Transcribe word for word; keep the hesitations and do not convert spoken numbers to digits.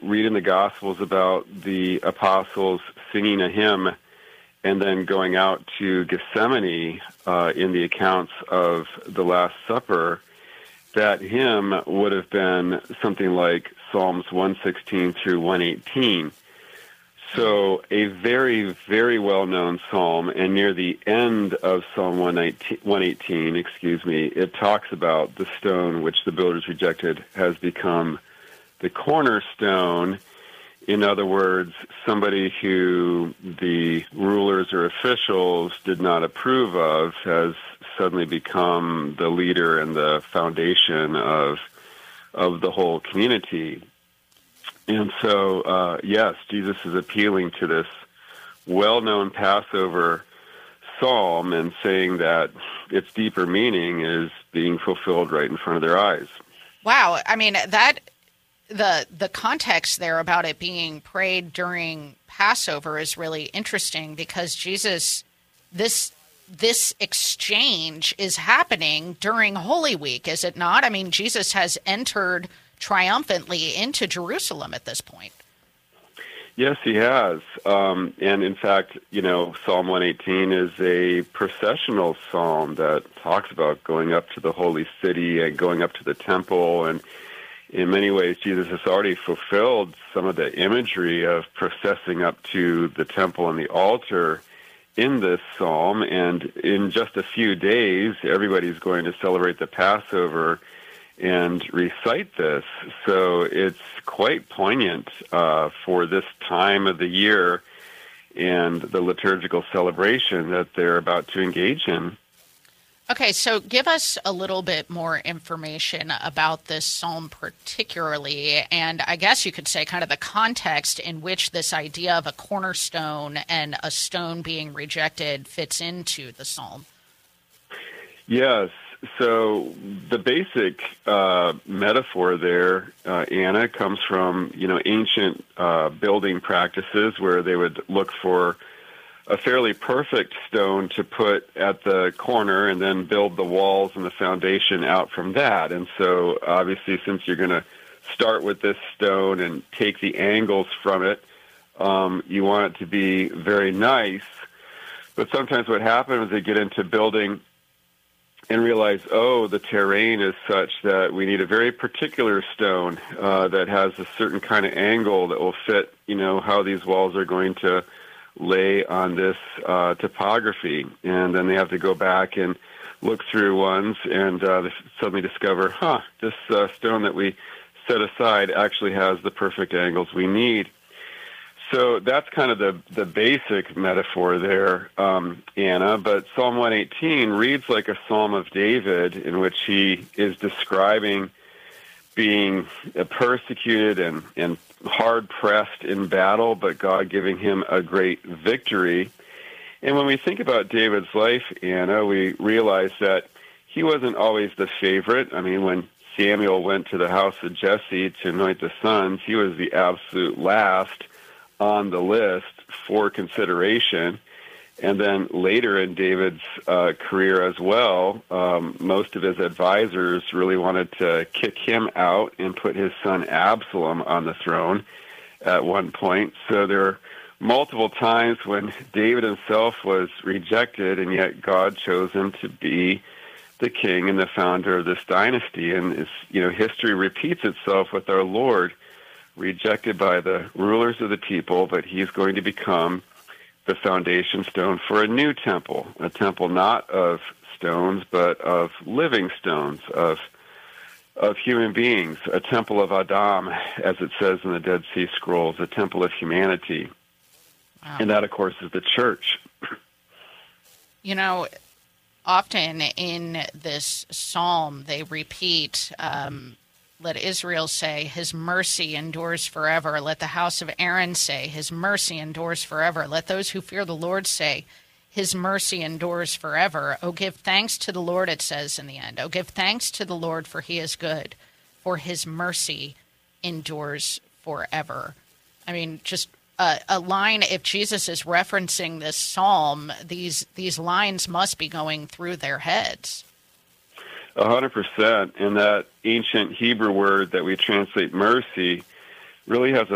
read in the Gospels about the apostles singing a hymn and then going out to Gethsemane uh, in the accounts of the Last Supper, that hymn would have been something like Psalms one sixteen through one eighteen. So a very, very well-known psalm, and near the end of Psalm one eighteen, excuse me, it talks about the stone which the builders rejected has become the cornerstone. In other words, somebody who the rulers or officials did not approve of has suddenly become the leader and the foundation of of the whole community. And so, uh, yes, Jesus is appealing to this well-known Passover psalm and saying that its deeper meaning is being fulfilled right in front of their eyes. Wow. I mean, that the the context there about it being prayed during Passover is really interesting, because Jesus, this this exchange is happening during Holy Week, is it not? I mean, Jesus has entered triumphantly into Jerusalem at this point. Yes, he has. Um, and in fact, you know, Psalm one eighteen is a processional psalm that talks about going up to the holy city and going up to the temple. And in many ways, Jesus has already fulfilled some of the imagery of processing up to the temple and the altar in this psalm. And in just a few days, everybody's going to celebrate the Passover and recite this. So it's quite poignant uh, for this time of the year and the liturgical celebration that they're about to engage in. Okay, so give us a little bit more information about this psalm particularly, and I guess you could say kind of the context in which this idea of a cornerstone and a stone being rejected fits into the psalm. Yes. So the basic uh, metaphor there, uh, Anna, comes from, you know, ancient uh, building practices where they would look for a fairly perfect stone to put at the corner and then build the walls and the foundation out from that. And so obviously, since you're going to start with this stone and take the angles from it, um, you want it to be very nice. But sometimes what happens is they get into building and realize, oh, the terrain is such that we need a very particular stone uh, that has a certain kind of angle that will fit, you know, how these walls are going to lay on this uh, topography. And then they have to go back and look through ones and uh, they suddenly discover, huh, this uh, stone that we set aside actually has the perfect angles we need. So that's kind of the, the basic metaphor there, um, Anna. But Psalm one eighteen reads like a Psalm of David in which he is describing being persecuted and, and hard-pressed in battle, but God giving him a great victory. And when we think about David's life, Anna, we realize that he wasn't always the favorite. I mean, when Samuel went to the house of Jesse to anoint the sons, he was the absolute last on the list for consideration. And then later in David's uh, career as well, um, most of his advisors really wanted to kick him out and put his son Absalom on the throne at one point. So there were multiple times when David himself was rejected, and yet God chose him to be the king and the founder of this dynasty. And it's, you know, history repeats itself with our Lord, rejected by the rulers of the people, but he's going to become the foundation stone for a new temple, a temple not of stones, but of living stones, of of human beings, a temple of Adam, as it says in the Dead Sea Scrolls, a temple of humanity. Wow. And that, of course, is the church. You know, often in this psalm, they repeat, um, let Israel say, his mercy endures forever. Let the house of Aaron say, his mercy endures forever. Let those who fear the Lord say, his mercy endures forever. Oh, give thanks to the Lord, it says in the end. Oh, give thanks to the Lord, for he is good, for his mercy endures forever. I mean, just a, a line, if Jesus is referencing this psalm, these these lines must be going through their heads. A hundred percent. And that ancient Hebrew word that we translate mercy really has a